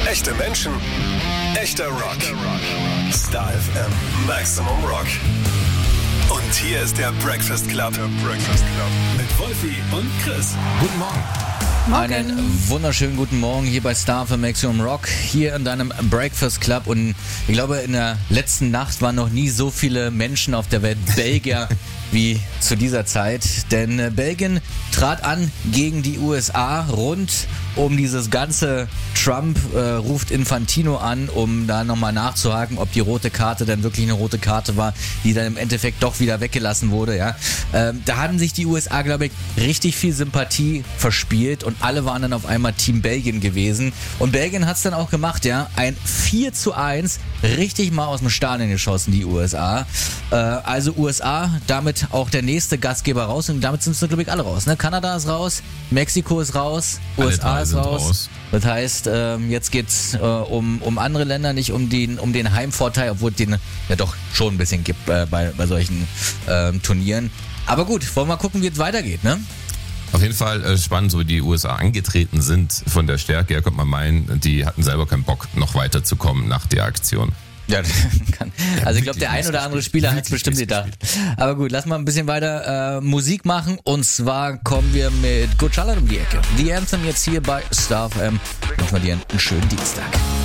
Echte Menschen, echter Rock. Star FM Maximum Rock. Und hier ist der Breakfast Club. Mit Wolfi und Chris. Guten Morgen. Einen wunderschönen guten Morgen hier bei Star FM Maximum Rock, hier in deinem Breakfast Club. Und ich glaube, in der letzten Nacht waren noch nie so viele Menschen auf der Welt Belgier wie zu dieser Zeit. Denn Belgien trat an gegen die USA rund um dieses ganze Trump ruft Infantino an, um da nochmal nachzuhaken, ob die rote Karte denn wirklich eine rote Karte war, die dann im Endeffekt doch wieder weggelassen wurde. Ja, da haben sich die USA, glaube ich, richtig viel Sympathie verspielt und alle waren dann auf einmal Team Belgien gewesen. Und Belgien hat es dann auch gemacht, ja, ein 4:1, richtig mal aus dem Stadion geschossen, die USA. Also USA, damit auch der nächste Gastgeber raus und damit sind es, glaube ich, alle raus. Ne? Kanada ist raus, Mexiko ist raus, USA ist raus. Das heißt, jetzt geht's um andere Länder, nicht um den Heimvorteil, obwohl es den ja doch schon ein bisschen gibt bei solchen Turnieren. Aber gut, wollen wir mal gucken, wie es weitergeht, ne? Auf jeden Fall spannend, so wie die USA angetreten sind. Von der Stärke her könnte man meinen, die hatten selber keinen Bock, noch weiterzukommen nach der Aktion. Ja, also ich glaube, der ein oder andere Spieler hat es bestimmt gedacht. Aber gut, lass mal ein bisschen weiter Musik machen. Und zwar kommen wir mit Good Charlotte um die Ecke. The Anthem jetzt hier bei Star FM. Wünschen wir dir einen schönen Dienstag.